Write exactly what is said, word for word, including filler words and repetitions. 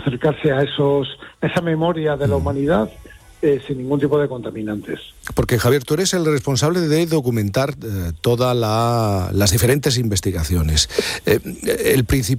acercarse a esos a esa memoria de la humanidad eh, sin ningún tipo de contaminantes. Porque, Javier, tú eres el responsable de documentar eh, todas la, las diferentes investigaciones. Eh, el principal